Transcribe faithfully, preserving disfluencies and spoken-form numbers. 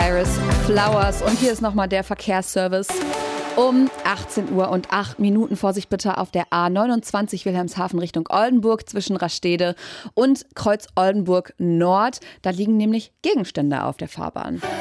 Iris Flowers. Und hier ist nochmal der Verkehrsservice. Um achtzehn Uhr und acht Minuten. Vorsicht bitte auf der A neunundzwanzig Wilhelmshaven Richtung Oldenburg zwischen Rastede und Kreuz Oldenburg Nord. Da liegen nämlich Gegenstände auf der Fahrbahn.